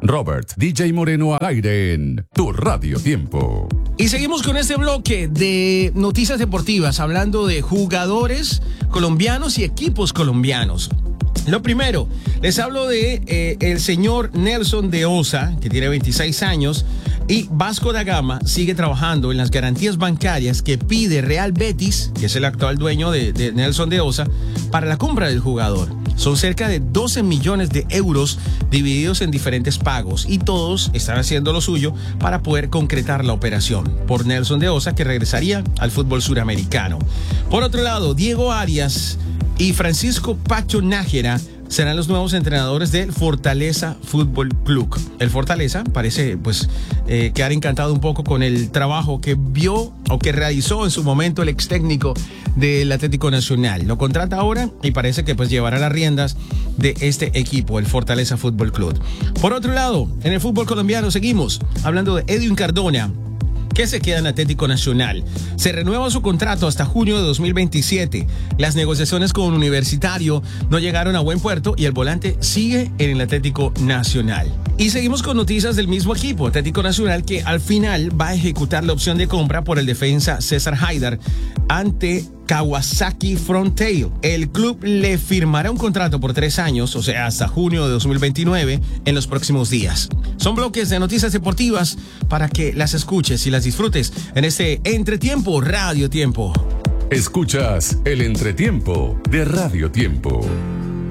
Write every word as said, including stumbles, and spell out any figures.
Robert D J Moreno al aire en Tu Radio Tiempo. Y seguimos con este bloque de noticias deportivas, hablando de jugadores colombianos y equipos colombianos. Lo primero, les hablo de eh, el señor Nelson de Osa, que tiene veintiséis años, y Vasco da Gama sigue trabajando en las garantías bancarias que pide Real Betis, que es el actual dueño de, de Nelson de Osa, para la compra del jugador. Son cerca de doce millones de euros divididos en diferentes pagos y todos están haciendo lo suyo para poder concretar la operación por Nelson de Osa, que regresaría al fútbol suramericano. Por otro lado, Diego Arias y Francisco Pacho Nájera serán los nuevos entrenadores del Fortaleza Fútbol Club. El Fortaleza parece pues eh, quedar encantado un poco con el trabajo que vio o que realizó en su momento el ex técnico del Atlético Nacional. Lo contrata ahora y parece que pues llevará las riendas de este equipo, el Fortaleza Fútbol Club. Por otro lado, en el fútbol colombiano seguimos hablando de Edwin Cardona, que se queda en Atlético Nacional. Se renueva su contrato hasta junio de dos mil veintisiete. Las negociaciones con Universitario no llegaron a buen puerto y el volante sigue en el Atlético Nacional. Y seguimos con noticias del mismo equipo, Atlético Nacional, que al final va a ejecutar la opción de compra por el defensa César Haidar ante Kawasaki Frontale. El club le firmará un contrato por tres años, o sea, hasta junio de dos mil veintinueve, en los próximos días. Son bloques de noticias deportivas para que las escuches y las disfrutes en este Entretiempo Radio Tiempo. Escuchas el Entretiempo de Radio Tiempo.